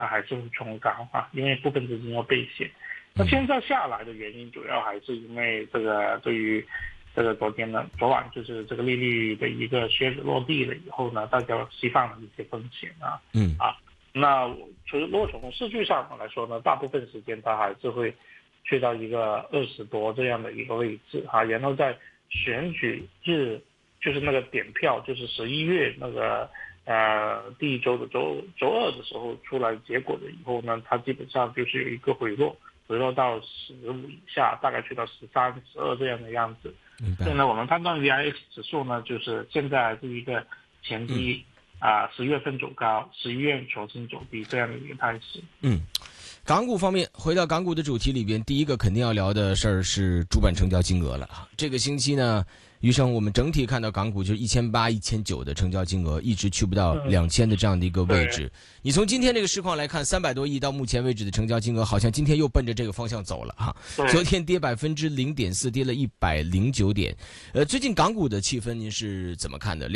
还是会冲高因为部分资金要备险。那现在下来的原因主要还是因为这个对于这个昨晚就是这个利率的一个靴子落地了以后呢，大家释放了一些风险那如果从数据上来说呢，大部分时间它还是会去到一个20多这样的一个位置然后在选举日就是那个点票，就是11月那个第一周的周二的时候出来结果了以后呢，它基本上就是有一个回落到15以下，大概去到13、12这样的样子。所以呢，我们判断 VIX 指数呢，就是现在是一个前低10月份走高，11月重新走低这样的一个态势。 港股方面，回到港股的主题里边，第一个肯定要聊的事儿是主板成交金额了。这个星期呢，余生我们整体看到港股就是1800、1900的成交金额，一直去不到2000的这样的一个位置。你从今天这个市况来看，300多亿到目前为止的成交金额，好像今天又奔着这个方向走了昨天跌0.4%，跌了109点。最近港股的气氛您是怎么看的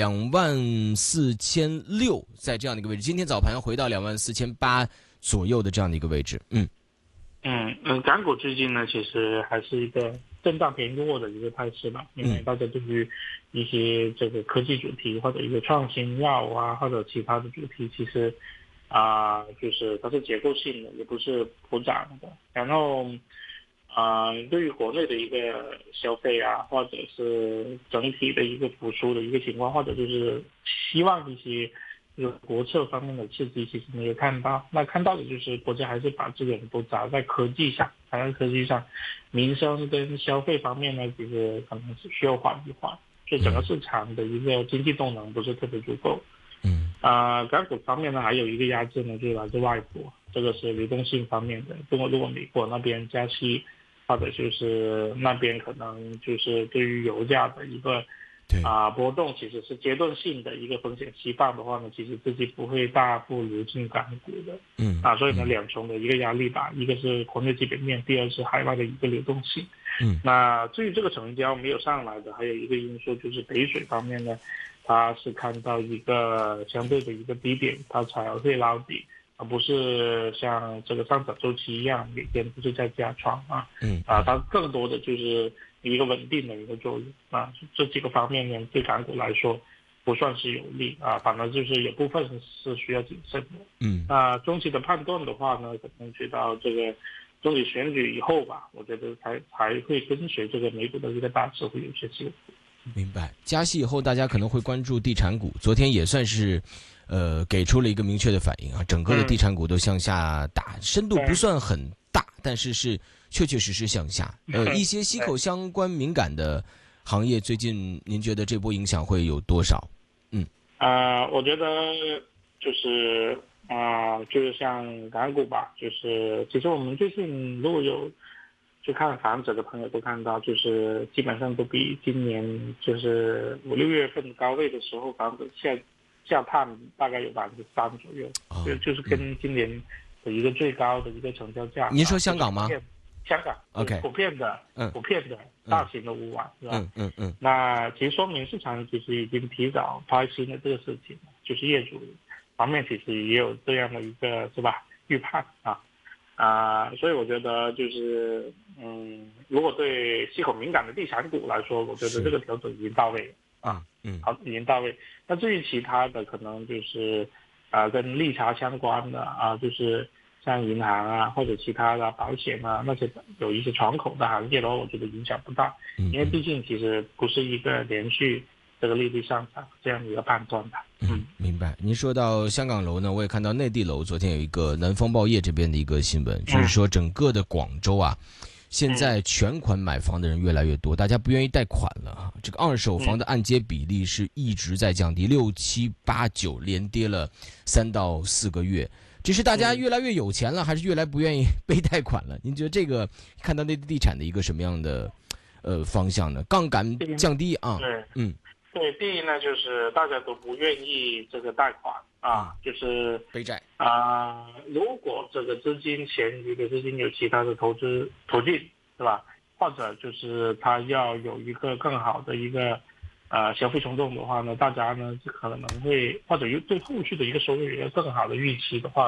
？24600在这样的一个位置，今天早盘回到24800左右的这样的一个位置。 港股最近呢，其实还是一个震荡偏弱的一个态势吧，因为大家对于一些这个科技主题或者一个创新药或者其他的主题，其实就是它是结构性的，也不是普涨的。然后对于国内的一个消费或者是整体的一个复苏的一个情况，或者就是希望一些这个国策方面的刺激，其实没有看到。那看到的就是国家还是把资源都砸在科技上，民生跟消费方面呢，其实可能是需要缓一缓，所以整个市场的一个经济动能不是特别足够。港股方面呢，还有一个压制呢，就是来自外国，这个是流动性方面的。如果美国那边加息，或者就是那边可能就是对于油价的一个波动其实是阶段性的一个风险释放的话呢，其实资金不会大幅流进港股的。所以呢，两重的一个压力吧，一个是国内基本面，第二是海外的一个流动性。那至于这个成交没有上来的，还有一个因素就是北水方面呢，它是看到一个相对的一个低点，它才会捞底，而不是像这个上涨周期一样每天不是在加仓它更多的就是一个稳定的一个作用这几个方面呢，对港股来说不算是有利反而就是有部分是需要谨慎的。那中期的判断的话呢，可能直到这个中期选举以后吧，我觉得才会跟随这个美股的一个大势会有些起伏。 明白。加息以后，大家可能会关注地产股，昨天也算是给出了一个明确的反应整个的地产股都向下打，深度不算很大，但是确实向下。一些息口相关敏感的行业，最近您觉得这波影响会有多少？ 我觉得就是就是像港股吧，就是其实我们最近如果有去看房子的朋友都看到，就是基本上都比今年就是5、6月份高位的时候，房子下探大概有3%左右，就是跟今年的一个最高的一个成交价。 您说香港吗？ 香港 OK 普遍的大型的屋网是吧？那其实说明市场其实已经提早发现了这个事情，就是业主方面其实也有这样的一个是吧预判所以我觉得就是如果对息口敏感的地产股来说，我觉得这个调整已经到位了已经到位。那至于其他的可能就是跟利差相关的就是像银行或者其他的保险那些有一些窗口的行业的话，我觉得影响不大，因为毕竟其实不是一个连续这个利率上涨这样一个判断的。 明白。您说到香港楼呢，我也看到内地楼昨天有一个南方报业这边的一个新闻，就是说整个的广州现在全款买房的人越来越多，大家不愿意贷款了这个二手房的按揭比例是一直在降低，6、7、8、9连跌了3到4个月。这是大家越来越有钱了，还是越来不愿意背贷款了？您觉得这个看到内地地产的一个什么样的方向呢？杠杆降低对，第一呢就是大家都不愿意这个贷款就是背债如果这个闲余的资金有其他的投资途径是吧？或者就是他要有一个更好的一个消费冲动的话呢，大家呢可能会或者对后续的一个收入有一个更好的预期的话呢，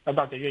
让大家愿意